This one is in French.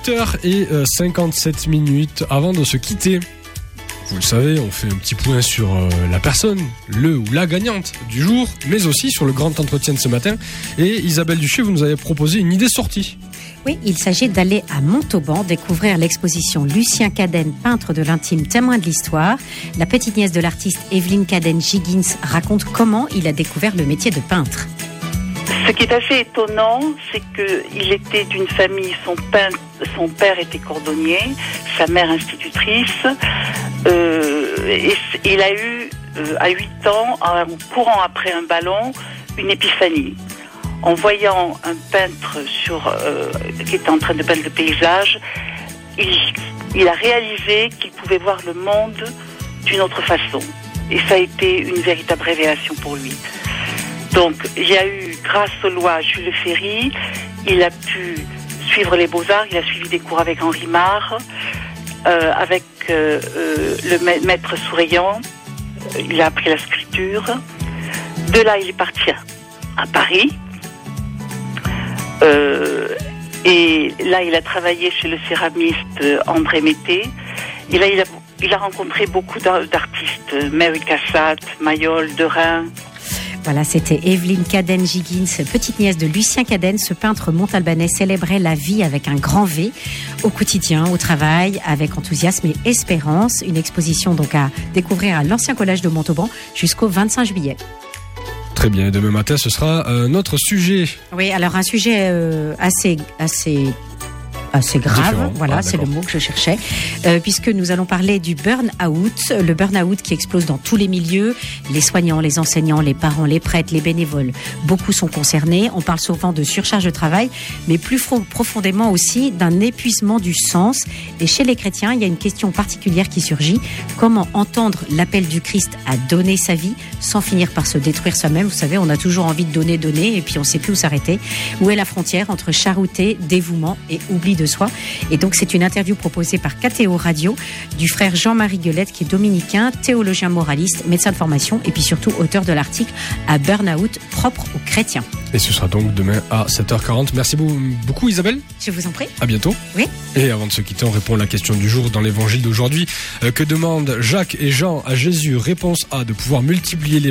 8h57 avant de se quitter. Vous le savez, on fait un petit point sur la personne, le ou la gagnante du jour, mais aussi sur le grand entretien de ce matin. Et Isabelle Duché, vous nous avez proposé une idée sortie. Oui, il s'agit d'aller à Montauban découvrir l'exposition Lucien Cadenne, peintre de l'intime, témoin de l'histoire. La petite nièce de l'artiste Evelyne Cadenne-Giggins raconte comment il a découvert le métier de peintre. Ce qui est assez étonnant, c'est qu'il était d'une famille, son père était cordonnier, sa mère institutrice. Et il a eu, à 8 ans, en courant après un ballon, une épiphanie. En voyant un peintre qui était en train de peindre le paysage, il a réalisé qu'il pouvait voir le monde d'une autre façon. Et ça a été une véritable révélation pour lui. Donc, il y a eu, grâce aux lois Jules Ferry, il a pu suivre les beaux-arts, il a suivi des cours avec Henri Marre, avec le maître Souriant, il a appris la sculpture. De là, il est parti à Paris. Et là, il a travaillé chez le céramiste André Mété. Et là, il a rencontré beaucoup d'artistes, Mary Cassatt, Mayol, Derain. Voilà, c'était Evelyne Cadenne-Giggins, petite nièce de Lucien Cadenne. Ce peintre montalbanais célébrait la vie avec un grand V, au quotidien, au travail, avec enthousiasme et espérance. Une exposition donc à découvrir à l'ancien collège de Montauban jusqu'au 25 juillet. Très bien, demain matin, ce sera notre sujet. Oui, alors un sujet assez grave, différent. Voilà, c'est le mot que je cherchais, puisque nous allons parler du burn-out, le burn-out qui explose dans tous les milieux, les soignants, les enseignants, les parents, les prêtres, les bénévoles, beaucoup sont concernés. On parle souvent de surcharge de travail, mais plus profondément aussi d'un épuisement du sens. Et chez les chrétiens, il y a une question particulière qui surgit: comment entendre l'appel du Christ à donner sa vie sans finir par se détruire soi-même? Vous savez, on a toujours envie de donner, et puis on ne sait plus où s'arrêter. Où est la frontière entre charité, dévouement et oubli de soi? Et donc c'est une interview proposée par KTO Radio du frère Jean-Marie Gueulette, qui est dominicain, théologien moraliste, médecin de formation et puis surtout auteur de l'article à Burn-out propre aux chrétiens. Et ce sera donc demain à 7h40. Merci beaucoup Isabelle. Je vous en prie. À bientôt. Oui. Et avant de se quitter, on répond à la question du jour dans l'évangile d'aujourd'hui. Que demandent Jacques et Jean à Jésus? Réponse A, de pouvoir multiplier les